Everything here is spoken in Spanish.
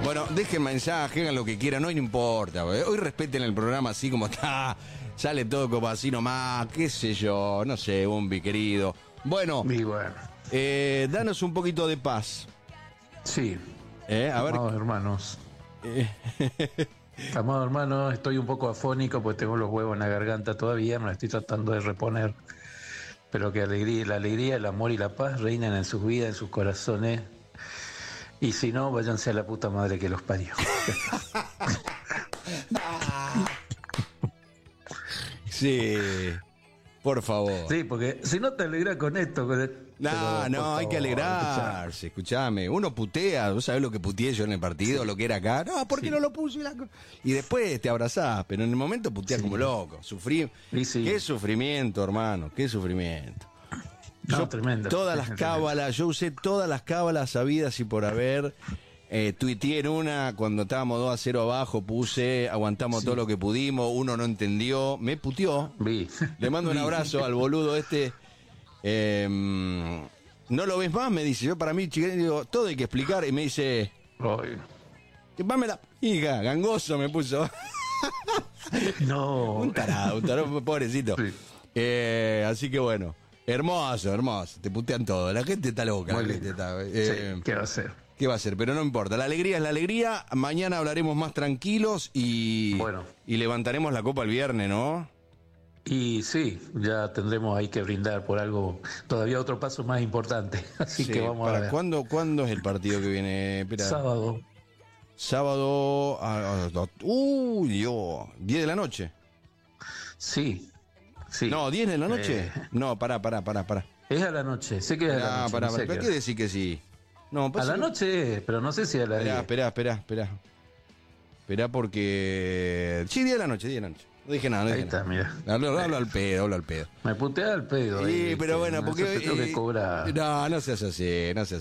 Bueno, dejen mensaje, hagan lo que quieran, no importa. Hoy respeten el programa así como está. Sale todo como así nomás, qué sé yo, no sé, Umbi, querido. Bueno, danos un poquito de paz. Sí. A ver. Amados hermanos. Amados hermanos, estoy un poco afónico porque tengo los huevos en la garganta todavía, me la estoy tratando de reponer. Pero que la alegría, el amor y la paz reinen en sus vidas, en sus corazones. Y si no, váyanse a la puta madre que los parió. Sí, por favor. Sí, porque si no te alegras con esto. No, hay que alegrarse, escuchame. Uno putea, ¿vos sabés lo que puteé yo en el partido, lo que era acá? No, ¿por qué no lo puse? Y después te abrazás, pero en el momento puteás como loco. Sufrí. Qué sufrimiento, hermano, qué sufrimiento. No, tremendo. Todas las cábalas, yo usé todas las cábalas habidas y por haber. Tuiteé en una, cuando estábamos 2-0 abajo, puse, aguantamos todo lo que pudimos, uno no entendió, me puteó. Le mando un abrazo al boludo este. ¿No lo ves más? Me dice. Yo para mí, chiquilín, digo, todo hay que explicar. Y me dice, que pámela, hija, gangoso me puso. No. Un tarado, pobrecito. Así que bueno, hermoso. Te putean todo. La gente está loca. ¿Qué va a hacer? ¿Qué va a ser? Pero no importa, la alegría es la alegría. Mañana hablaremos más tranquilos y levantaremos la copa el viernes, ¿no? Y sí, ya tendremos ahí que brindar por algo, todavía otro paso más importante. Así que vamos a ver. ¿Cuándo es el partido que viene? Espera. Sábado. Dios, 10 de la noche. Sí. No, 10 de la noche. No, pará. Es a la noche, sé que es a la noche. Pará, ¿por qué decir que sí? No, a la noche, pero no sé si a la 10. Esperá porque... Sí, 10 de la noche. No dije nada. Ahí está, mira. Hablo al pedo. Me putea al pedo. Sí, pero bueno, porque... tengo que cobrar. No seas así.